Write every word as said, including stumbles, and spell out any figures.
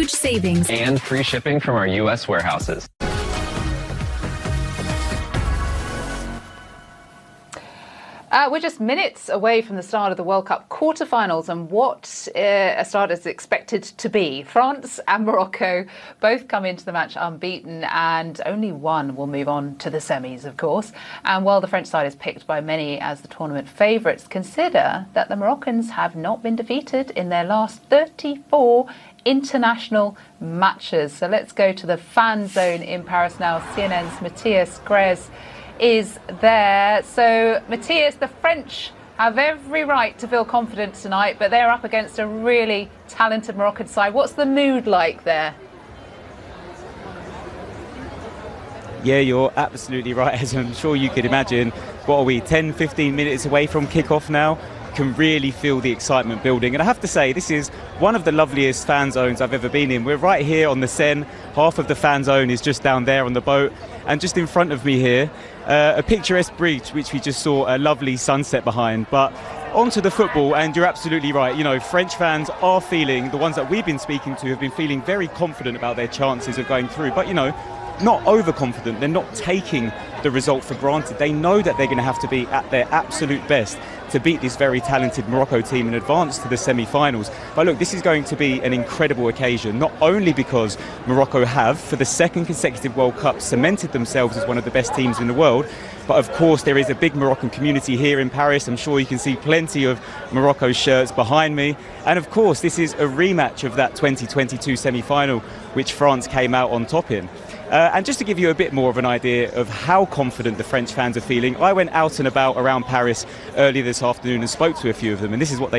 Huge savings and free shipping from our U S warehouses. Uh, we're just minutes away from the start of the World Cup quarterfinals and what uh, a start is expected to be. France and Morocco both come into the match unbeaten and only one will move on to the semis, of course. And while the French side is picked by many as the tournament favourites, consider that the Moroccans have not been defeated in their last thirty-four international matches. So let's go to the fan zone in Paris now. C N N's Matthias Grez is there. So, Matthias, the French have every right to feel confident tonight, but they're up against a really talented Moroccan side. What's the mood like there? Yeah, you're absolutely right, as I'm sure you could imagine. What are we, ten, fifteen minutes away from kick-off now? Can really feel the excitement building. And I have to say, this is one of the loveliest fan zones I've ever been in. We're right here on the Seine. Half of the fan zone is just down there on the boat. And just in front of me here, uh, a picturesque bridge, which we just saw a lovely sunset behind. But onto the football, and you're absolutely right. You know, French fans are feeling, the ones that we've been speaking to have been feeling very confident about their chances of going through. But, you know, not overconfident. They're not taking the result for granted. They know that they're going to have to be at their absolute best to beat this very talented Morocco team and advance to the semi-finals. But look, this is going to be an incredible occasion, not only because Morocco have, for the second consecutive World Cup, cemented themselves as one of the best teams in the world, but of course there is a big Moroccan community here in Paris. I'm sure you can see plenty of Morocco shirts behind me. And of course, this is a rematch of that twenty twenty-two semi-final, which France came out on top in. Uh, and just to give you a bit more of an idea of how confident the French fans are feeling, I went out and about around Paris earlier this afternoon and spoke to a few of them, and this is what they